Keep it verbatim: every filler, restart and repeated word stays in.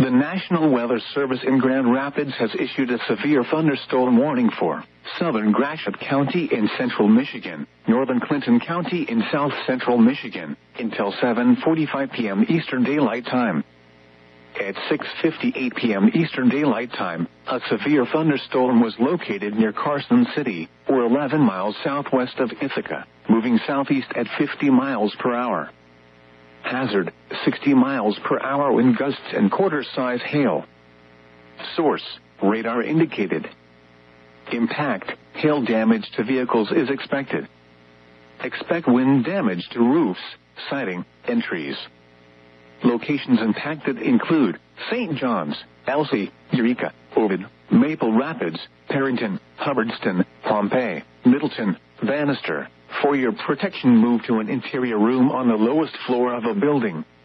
The National Weather Service in Grand Rapids has issued a severe thunderstorm warning for southern Gratiot County in central Michigan, northern Clinton County in south central Michigan, until seven forty-five p.m. Eastern Daylight Time. At six fifty-eight p.m. Eastern Daylight Time, a severe thunderstorm was located near Carson City, or eleven miles southwest of Ithaca, moving southeast at fifty miles per hour. Hazard, sixty miles per hour wind gusts and quarter-size hail. Source, radar indicated. Impact, hail damage to vehicles is expected. Expect wind damage to roofs, siding, and trees. Locations impacted include Saint John's, Elsie, Eureka, Ovid, Maple Rapids, Perrington, Hubbardston, Pompey, Middleton, Bannister. For your protection, move to an interior room on the lowest floor of a building.